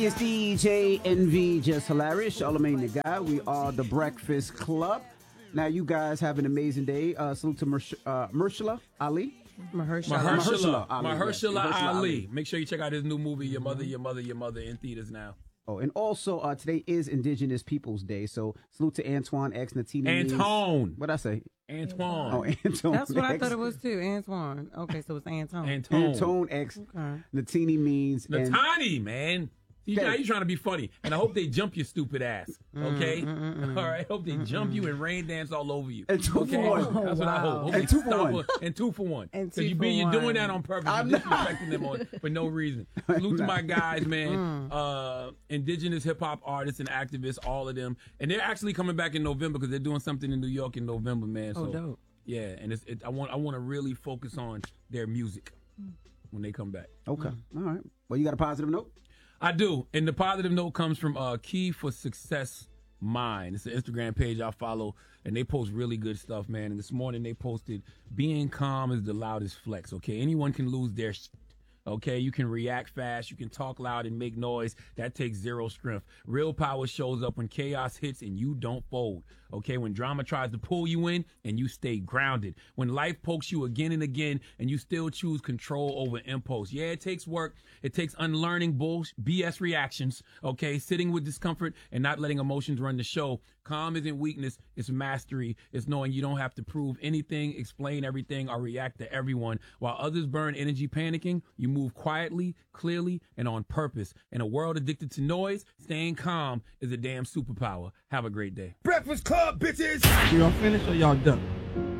It's DJ NV, just hilarious. Charlamagne the Guy. We are the Breakfast Club. Now, you guys have an amazing day. Salute to Mahershala Ali. Mahershala Ali. Make sure you check out his new movie, Your Mother, in theaters now. Oh, and also today is Indigenous Peoples Day, so salute to Antoine X Natini. Antone. What'd I say? Antoine. Oh, Antone. That's what X. I thought it was too. Antoine. Okay, so it's Antone. Antone X. Okay. Natini means. Natani, man. Now you're trying to be funny, and I hope they jump your stupid ass. Okay, all right. Hope they jump you and rain dance all over you. And 2 for 1. That's what I hope. And 2 for 1. And 2 for 1. And you're doing that on purpose. You're disrespecting them for no reason. Salute to my guys, man. Indigenous hip hop artists and activists, all of them, and they're actually coming back in November because they're doing something in New York in November, man. So, dope. Yeah, and I want to really focus on their music when they come back. Okay, all right. Well, you got a positive note? I do. And the positive note comes from Key for Success Mind. It's an Instagram page I follow, and they post really good stuff, man. And this morning they posted, being calm is the loudest flex, okay? Anyone can lose their okay? You can react fast. You can talk loud and make noise. That takes zero strength. Real power shows up when chaos hits and you don't fold, okay? When drama tries to pull you in and you stay grounded. When life pokes you again and again and you still choose control over impulse. Yeah, it takes work. It takes unlearning BS reactions, okay? Sitting with discomfort and not letting emotions run the show. Calm isn't weakness. It's mastery. It's knowing you don't have to prove anything, explain everything, or react to everyone. While others burn energy panicking, you move quietly, clearly, and on purpose. In a world addicted to noise, staying calm is a damn superpower. Have a great day. Breakfast Club, bitches! Y'all finished or y'all done?